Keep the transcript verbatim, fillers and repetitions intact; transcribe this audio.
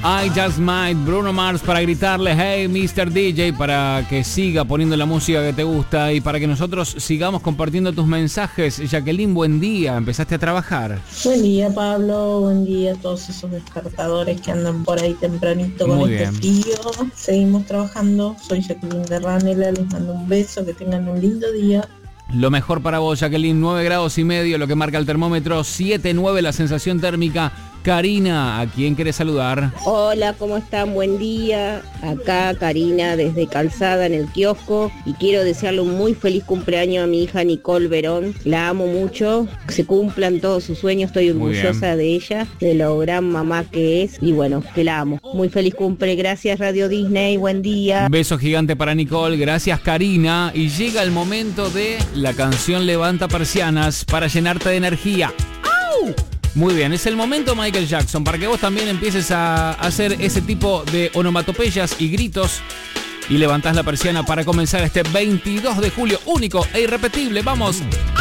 I Just Might, Bruno Mars, para gritarle hey mister D J, para que siga poniendo la música que te gusta y para que nosotros sigamos compartiendo tus mensajes. Jacqueline, buen día, empezaste a trabajar. Buen día, Pablo, buen día a todos esos despertadores que andan por ahí tempranito con Muy este bien. frío. Seguimos trabajando, soy Jacqueline de Ranela, les mando un beso, que tengan un lindo día. Lo mejor para vos, Jacqueline, nueve grados y medio, lo que marca el termómetro, siete nueve la sensación térmica. Karina, ¿a quién querés saludar? Hola, ¿cómo están? Buen día. Acá Karina desde Calzada en el kiosco y quiero desearle un muy feliz cumpleaños a mi hija Nicole Verón. La amo mucho, que se cumplan todos sus sueños, estoy Muy orgullosa de ella, de lo gran mamá que es y bueno, que la amo. Muy feliz cumple, gracias Radio Disney, buen día. Beso gigante para Nicole, gracias Karina. Y llega el momento de la canción Levanta Persianas para llenarte de energía. ¡Au! Muy bien, es el momento Michael Jackson para que vos también empieces a hacer ese tipo de onomatopeyas y gritos y levantás la persiana para comenzar este veintidós de julio, único e irrepetible. ¡Vamos!